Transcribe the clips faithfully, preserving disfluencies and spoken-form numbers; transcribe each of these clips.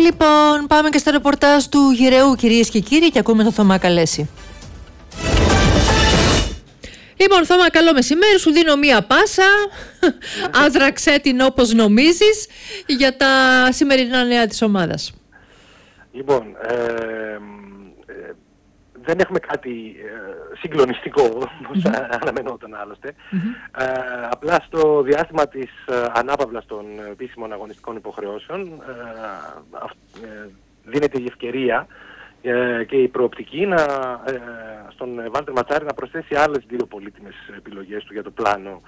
Λοιπόν, πάμε και στο ρεπορτάζ του Γυραίου, κυρίες και κύριοι, και ακούμε το Θωμά Καλέση. Λοιπόν, Θωμά, καλό μεσημέρι. Σου δίνω μία πάσα. Άδραξέ την όπως νομίζεις για τα σημερινά νέα της ομάδας. Λοιπόν, ε, ε, δεν έχουμε κάτι ε, συγκλονιστικό, όπως mm-hmm. αναμενόταν άλλωστε. Mm-hmm. Ε, απλά στο διάστημα της ε, ανάπαυλας των επίσημων αγωνιστικών υποχρεώσεων ε, ε, δίνεται η ευκαιρία ε, και η προοπτική να, ε, στον Βάλτερ Ματσάρη να προσθέσει άλλες δύο πολύτιμες επιλογές του για το πλάνο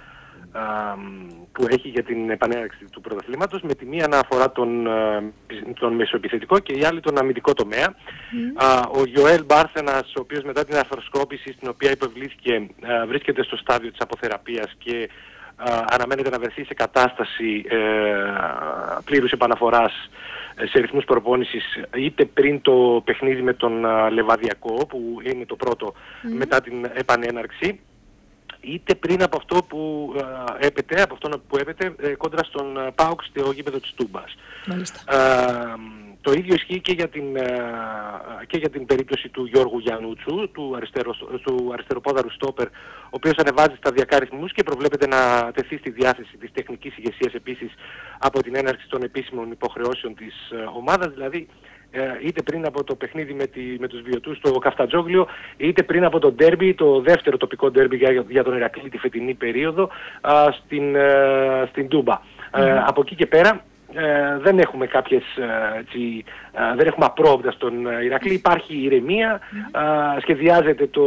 που έχει για την επανέναρξη του πρωταθλήματος, με τη μία να αφορά τον, τον μεσοεπιθετικό και η άλλη τον αμυντικό τομέα. Mm. Α, ο Γιοέλ Μπάρθενας, ο οποίος μετά την αρθροσκόπηση στην οποία υποβλήθηκε α, βρίσκεται στο στάδιο της αποθεραπείας και α, αναμένεται να βρεθεί σε κατάσταση ε, πλήρους επαναφοράς σε ρυθμούς προπόνησης είτε πριν το παιχνίδι με τον α, Λεβαδιακό, που είναι το πρώτο mm. μετά την επανέναρξη, είτε πριν από αυτό που ε, έπεται, από αυτόν που έπεται ε, κόντρα στον ε, ΠΑΟΚ στο γήπεδο της Τούμπας. Ε, το ίδιο ισχύει και για, την, ε, και για την περίπτωση του Γιώργου Γιαννούτσου, του, αριστερο, του αριστεροπόδαρου στόπερ, ο οποίος ανεβάζει σταδιακά ρυθμούς και προβλέπεται να τεθεί στη διάθεση της τεχνικής ηγεσίας επίσης από την έναρξη των επίσημων υποχρεώσεων της ε, ομάδας, δηλαδή είτε πριν από το παιχνίδι με, τη, με τους Βιωτούς στο Καφτατζόγλιο, είτε πριν από το ντέρμπι, το δεύτερο τοπικό ντέρμπι για, για τον Ηρακλή τη φετινή περίοδο α, στην, α, στην Τούμπα. Mm-hmm. Ε, από εκεί και πέρα ε, δεν έχουμε κάποιες, ε, έτσι, ε, δεν έχουμε απρόβλεπτα στον Ηρακλή, υπάρχει ηρεμία, mm-hmm. ε, σχεδιάζεται το...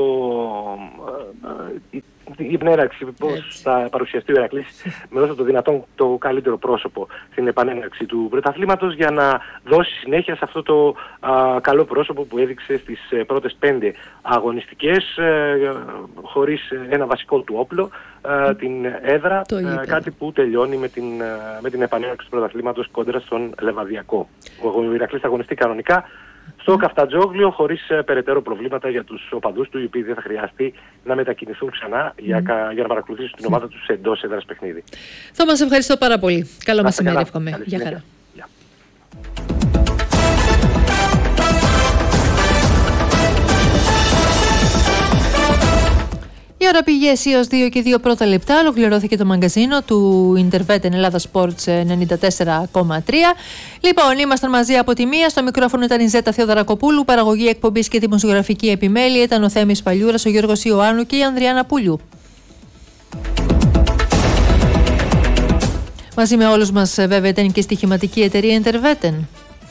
Ε, ε, η επανέναρξη, πώς θα παρουσιαστεί ο Ηρακλής με όσο το δυνατόν το καλύτερο πρόσωπο στην επανέναρξη του πρωταθλήματος, για να δώσει συνέχεια σε αυτό το α, καλό πρόσωπο που έδειξε στις ε, πρώτες πέντε αγωνιστικές ε, χωρίς ένα βασικό του όπλο, ε, την έδρα, ε, κάτι που τελειώνει με την, ε, με την επανέναρξη του πρωταθλήματος κόντρα στον Λεβαδιακό. Ο Ηρακλής θα αγωνιστεί κανονικά στο Καφτατζόγλιο, χωρίς ε, περαιτέρω προβλήματα για τους οπαδούς του, οι οποίοι δεν θα χρειαστεί να μετακινηθούν ξανά mm. για, για να παρακολουθήσουν την ομάδα τους εντός έδρας παιχνίδι. Θωμά, σε ευχαριστώ πάρα πολύ. Καλό μεσημέρι, εύχομαι. Γεια χαρά. Η ώρα πήγε έως δύο και δύο πρώτα λεπτά. Ολοκληρώθηκε το μαγκαζίνο του Ιντερβέτεν Ελλάδα Sports ενενήντα τέσσερα κόμμα τρία. Λοιπόν, ήμασταν μαζί από τη μία. Στο μικρόφωνο ήταν η Ζέτα Θεοδωρακοπούλου. Παραγωγή εκπομπής και δημοσιογραφική επιμέλεια ήταν ο Θέμης Παλιούρας, ο Γιώργος Ιωάννου και η Ανδριάννα Πουλιού. Μαζί με όλους μας, βέβαια, ήταν και η στοιχηματική εταιρεία Ιντερβέτεν.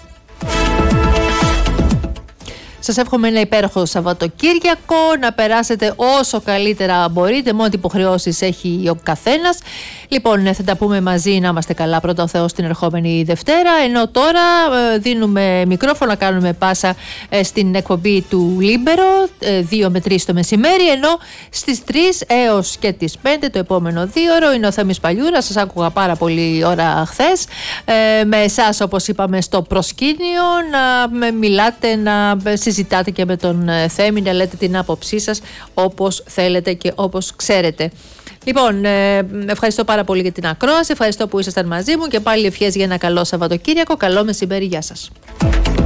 Σας εύχομαι ένα υπέροχο Σαββατοκύριακο, να περάσετε όσο καλύτερα μπορείτε, με ό,τι υποχρεώσεις έχει ο καθένας. Λοιπόν, θα τα πούμε μαζί, να είμαστε καλά, πρώτα ο Θεός, την ερχόμενη Δευτέρα. Ενώ τώρα ε, δίνουμε μικρόφωνο, κάνουμε πάσα ε, στην εκπομπή του Λίμπερο, ε, δύο με τρεις το μεσημέρι, ενώ στις τρεις έως και τις πέντε το επόμενο δύο ώρο είναι ο Θέμης Παλιούρας. Σας άκουγα πάρα πολύ ώρα χθες, ε, με εσάς, όπως είπαμε, στο προσκήνιο, να με μιλάτε, να συζητάτε και με τον Θέμη, να λέτε την άποψή σας όπως θέλετε και όπως ξέρετε. Λοιπόν, ευχαριστώ πάρα πολύ για την ακρόαση, ευχαριστώ που ήσασταν μαζί μου και πάλι ευχές για ένα καλό Σαββατοκύριακο. Καλό μεσημέρι, γεια σας.